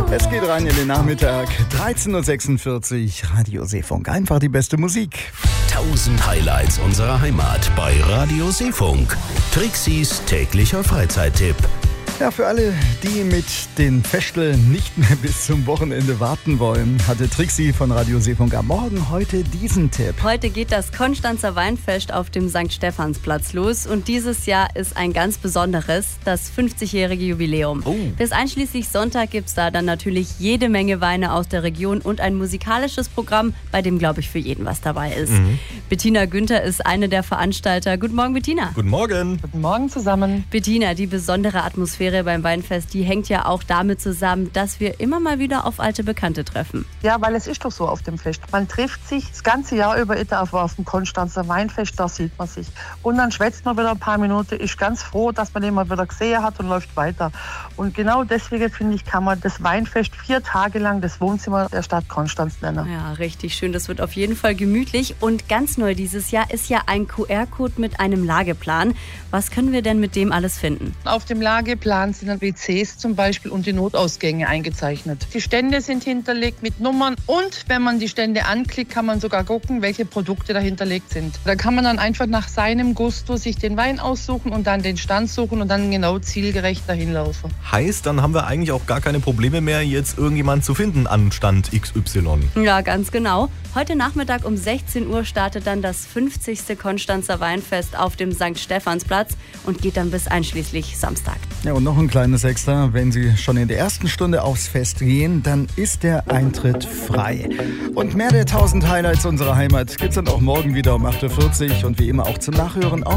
Es geht rein in den Nachmittag, 13.46 Uhr, Radio Seefunk. Einfach die beste Musik. 1000 Highlights unserer Heimat bei Radio Seefunk. Trixis täglicher Freizeittipp. Ja, für alle, die mit den Festeln nicht mehr bis zum Wochenende warten wollen, hatte Trixi von Radio Seefunk am Morgen heute diesen Tipp. Heute geht das Konstanzer Weinfest auf dem St. Stephansplatz los und dieses Jahr ist ein ganz besonderes, das 50-jährige Jubiläum. Bis einschließlich Sonntag gibt es da dann natürlich jede Menge Weine aus der Region und ein musikalisches Programm, bei dem, glaube ich, für jeden was dabei ist. Bettina Günther ist eine der Veranstalter. Guten Morgen, Bettina. Guten Morgen. Guten Morgen zusammen. Bettina, die besondere Atmosphäre beim Weinfest, die hängt ja auch damit zusammen, dass wir immer mal wieder auf alte Bekannte treffen. Ja, weil es ist doch so auf dem Fest. Man trifft sich das ganze Jahr über auf dem Konstanzer Weinfest, da sieht man sich. Und dann schwätzt man wieder ein paar Minuten, ist ganz froh, dass man den mal wieder gesehen hat und läuft weiter. Und genau deswegen, finde ich, kann man das Weinfest 4 Tage lang das Wohnzimmer der Stadt Konstanz nennen. Ja, richtig schön. Das wird auf jeden Fall gemütlich. Und ganz neu dieses Jahr ist ja ein QR-Code mit einem Lageplan. Was können wir denn mit dem alles finden? Auf dem Lageplan sind dann WCs zum Beispiel und die Notausgänge eingezeichnet. Die Stände sind hinterlegt mit Nummern und wenn man die Stände anklickt, kann man sogar gucken, welche Produkte da hinterlegt sind. Da kann man dann einfach nach seinem Gusto sich den Wein aussuchen und dann den Stand suchen und dann genau zielgerecht dahin laufen. Heißt, dann haben wir eigentlich auch gar keine Probleme mehr, jetzt irgendjemanden zu finden an Stand XY. Ja, ganz genau. Heute Nachmittag um 16 Uhr startet dann das 50. Konstanzer Weinfest auf dem St. Stephansplatz und geht dann bis einschließlich Samstag. Ja, und noch ein kleines Extra. Wenn Sie schon in der ersten Stunde aufs Fest gehen, dann ist der Eintritt frei. Und mehr der 1000 Highlights unserer Heimat gibt's dann auch morgen wieder um 8.40 Uhr und wie immer auch zum Nachhören auf